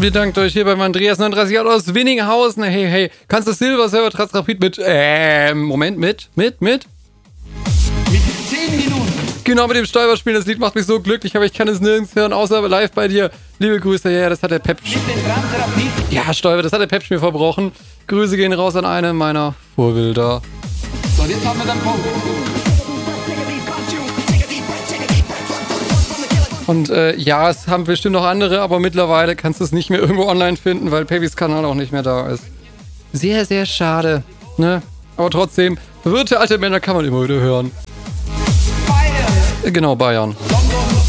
Bedankt euch hier beim Andreas 39 aus Winninghausen. Hey, kannst du Silber Server Trans Rapid mit 10 Minuten. Genau, mit dem Stoiber spielen, das Lied macht mich so glücklich, aber ich kann es nirgends hören, außer live bei dir. Liebe Grüße, ja, das hat der Pepsch. Ja, Stoiber, das hat der Pepsch mir verbrochen. Grüße gehen raus an einen meiner Vorbilder. So, jetzt haben wir den Punkt. Und ja, es haben bestimmt noch andere, aber mittlerweile kannst du es nicht mehr irgendwo online finden, weil Pebys Kanal auch nicht mehr da ist. Sehr, sehr schade, ne? Aber trotzdem, verwirrte alte Männer kann man immer wieder hören. Bayern! Genau, Bayern.